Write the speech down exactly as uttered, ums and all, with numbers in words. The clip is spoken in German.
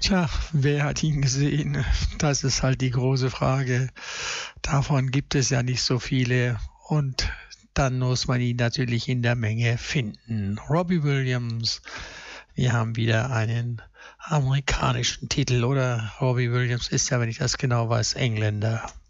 Tja, wer hat ihn gesehen? Das ist halt die große Frage. Davon gibt es ja nicht so viele und dann muss man ihn natürlich in der Menge finden. Robbie Williams, wir haben wieder einen amerikanischen Titel, oder? Robbie Williams ist ja, wenn ich das genau weiß, Engländer.